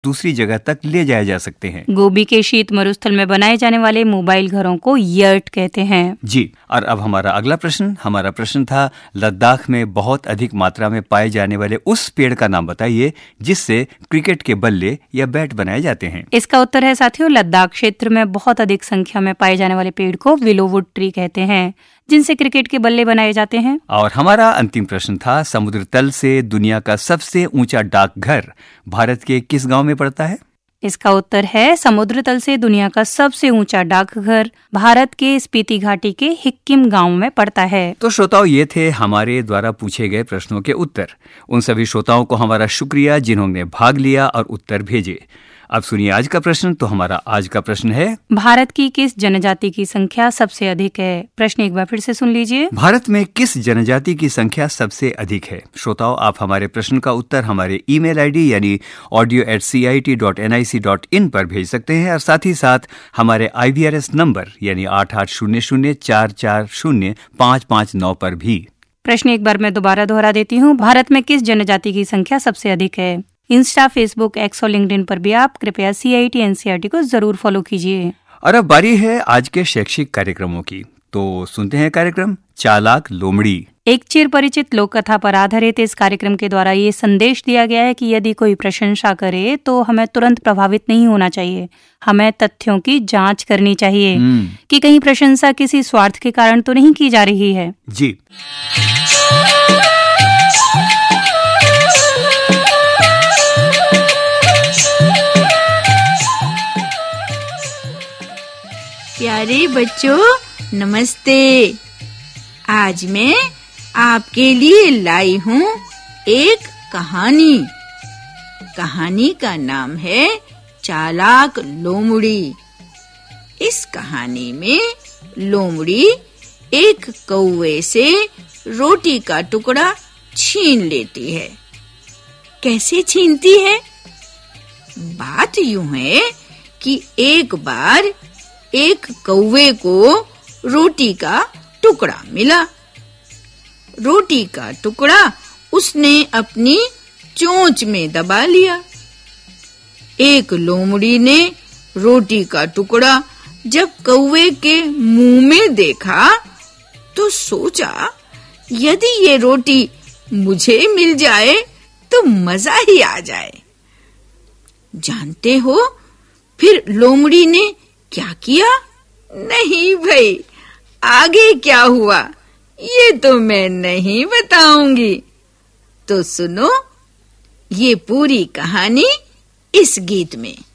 दूसरी जगह तक ले जाए जा सकते हैं। गोबी के शीत मरुस्थल में बनाए जाने वाले मोबाइल घरों को यर्ट कहते हैं। जी, और अब हमारा अगला प्रश्न था, लद्दाख में बहुत अधिक मात्रा में पाए जाने वाले उस पेड़ का नाम बताइए जिससे क्रिकेट के बल्ले या बैट बनाए जाते हैं। इसका उत्तर है साथियों, लद्दाख क्षेत्र में बहुत अधिक संख्या में पाए जाने वाले पेड़ को विलोवुड ट्री कहते हैं, जिनसे क्रिकेट के बल्ले बनाए जाते हैं। और हमारा अंतिम प्रश्न था, समुद्र तल से दुनिया का सबसे ऊंचा डाकघर भारत के किस गांव में पड़ता है? इसका उत्तर है, समुद्र तल से दुनिया का सबसे ऊंचा डाकघर भारत के स्पीति घाटी के हिक्किम गांव में पड़ता है। तो श्रोताओं, ये थे हमारे द्वारा पूछे गए प्रश्नों के उत्तर। उन सभी श्रोताओं को हमारा शुक्रिया जिन्होंने भाग लिया और उत्तर भेजे। अब सुनिए आज का प्रश्न। तो हमारा आज का प्रश्न है, भारत की किस जनजाति की संख्या सबसे अधिक है? प्रश्न एक बार फिर से सुन लीजिए। भारत में किस जनजाति की संख्या सबसे अधिक है? श्रोताओं, आप हमारे प्रश्न का उत्तर हमारे ईमेल आईडी यानी audio@cit.nic.in पर भेज सकते हैं और साथ ही साथ हमारे IVRS नंबर यानी 8800440559 पर भी। प्रश्न एक बार मैं दोबारा दोहरा देती हूँ। भारत में किस जनजाति की संख्या सबसे अधिक है? इंस्टा, फेसबुक, एक्स और लिंक्डइन पर भी आप कृपया CIT NCERT को जरूर फॉलो कीजिए। और अब बारी है आज के शैक्षिक कार्यक्रमों की। तो सुनते हैं कार्यक्रम चालाक लोमड़ी। एक चिर परिचित लोक कथा पर आधारित इस कार्यक्रम के द्वारा ये संदेश दिया गया है कि यदि कोई प्रशंसा करे तो हमें तुरंत प्रभावित नहीं होना चाहिए। हमें तथ्यों की जांच करनी चाहिए कि कहीं प्रशंसा किसी स्वार्थ के कारण तो नहीं की जा रही है। जी। प्यारे बच्चों, नमस्ते। आज मैं आपके लिए लाई हूँ एक कहानी। कहानी का नाम है चालाक लोमड़ी। इस कहानी में लोमड़ी एक कौवे से रोटी का टुकड़ा छीन लेती है। कैसे छीनती है? बात यूं है कि एक बार एक कौवे को रोटी का टुकड़ा मिला। रोटी का टुकड़ा उसने अपनी चोंच में दबा लिया। एक लोमड़ी ने रोटी का टुकड़ा जब कौवे के मुंह में देखा तो सोचा, यदि ये रोटी मुझे मिल जाए तो मजा ही आ जाए। जानते हो फिर लोमड़ी ने क्या किया? नहीं भाई, आगे क्या हुआ ये तो मैं नहीं बताऊंगी। तो सुनो ये पूरी कहानी इस गीत में।